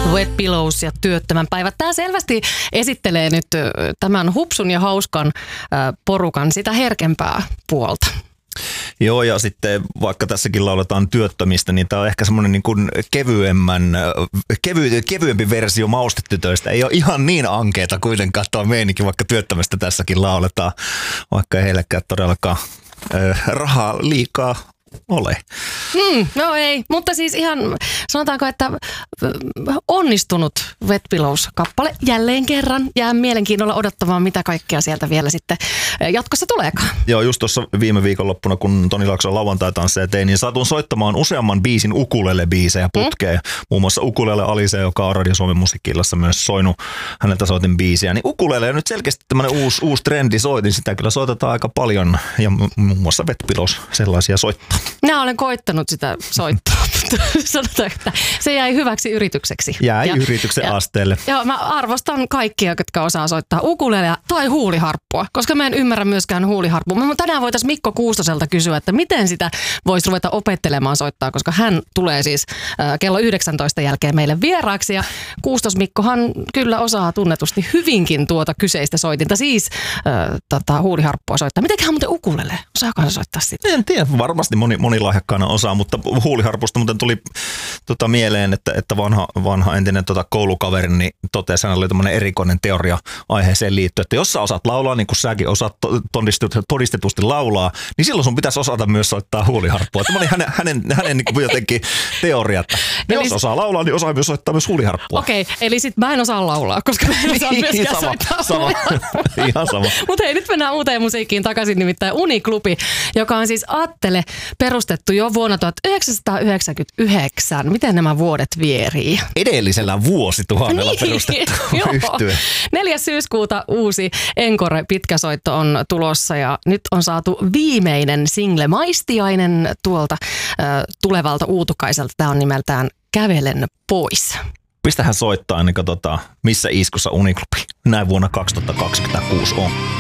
Wet Pillows ja työttömän päivät. Tämä selvästi esittelee nyt tämän hupsun ja hauskan porukan sitä herkempää puolta. Joo, ja sitten vaikka tässäkin lauletaan työttömistä, niin tämä on ehkä semmoinen niin kuin kevyempi versio maustetytöistä. Ei ole ihan niin ankeeta kuitenkaan tuo meininki, vaikka työttömästä tässäkin lauletaan, vaikka ei heillekään todellakaan rahaa liikaa ole. No ei, mutta siis ihan sanotaanko, että onnistunut Wet Pillows-kappale jälleen kerran. Jää mielenkiinnolla odottamaan, mitä kaikkea sieltä vielä sitten jatkossa tuleekaan. Joo, just tuossa viime viikonloppuna, kun Toni Laakson lauantai-tansseja tein, niin saatuin soittamaan useamman biisin ukulele-biisejä putkeen. Muun muassa Ukulele Alise, joka on Radio Suomen musiikki-illassa myös soinut, häneltä soitin biisiä. Niin ukulele on nyt selkeästi tämmöinen uusi trendi, soitin sitä kyllä soitetaan aika paljon ja muun muassa Wet Pillows sellaisia soittaa. Minä olen koittanut sitä soittaa, mutta sanotaan, että se jäi hyväksi yritykseksi. Jäi yrityksen asteelle. Joo, mä arvostan kaikkia, jotka osaa soittaa ukulelea tai huuliharppua, koska mä en ymmärrä myöskään huuliharppua. Tänään voitaisiin Mikko Kuustoselta kysyä, että miten sitä voisi ruveta opettelemaan soittaa, koska hän tulee siis kello 19 jälkeen meille vieraaksi. Ja Kuustos Mikkohan kyllä osaa tunnetusti hyvinkin tuota kyseistä soitinta, siis huuliharppua soittaa. Mitenköhän muuten ukulele? Osaako hän soittaa sitä? En tiedä, varmasti moni lahjakkaana osaa, mutta huuliharpusta muuten tuli mieleen, että vanha entinen koulukaveri niin totesi, hänellä oli tämmöinen erikoinen teoria aiheeseen liittyen, että jos sä osaat laulaa, niin kuin säkin osaat todistetusti laulaa, niin silloin sun pitäisi osata myös soittaa huuliharppua. Tämä oli hänen niin jotenkin teoria, että jos osaa laulaa, niin osaa myös soittaa myös huuliharppua. Okei, eli sit mä en osaa laulaa, koska mä en osaa myöskään soittaa Ihan sama. Mutta hei, nyt mennään uuteen musiikkiin takaisin, nimittäin Uniklubi, joka on siis Attele perustettu jo vuonna 1999. Miten nämä vuodet vierii? Edellisellä vuosituhannella perustettu yhtye. 4. syyskuuta uusi Encore-pitkäsoitto on tulossa ja nyt on saatu viimeinen single Maistiainen tuolta tulevalta Uutukaiselta. Tämä on nimeltään Kävelen pois. Pistähän soittaa, niin katsotaan, missä iskussa Uniklubi näin vuonna 2026 on.